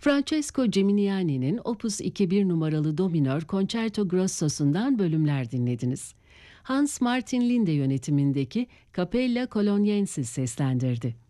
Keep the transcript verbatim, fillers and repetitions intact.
Francesco Geminiani'nin Opus iki bir numaralı do minör Concerto Grosso'sundan bölümler dinlediniz. Hans Martin Linde yönetimindeki Capella Coloniensis seslendirdi.